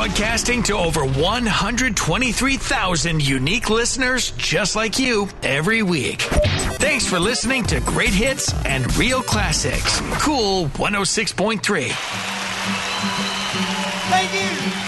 Broadcasting to over 123,000 unique listeners just like you every week. Thanks for listening to Great Hits and Real Classics. Cool 106.3. Thank you.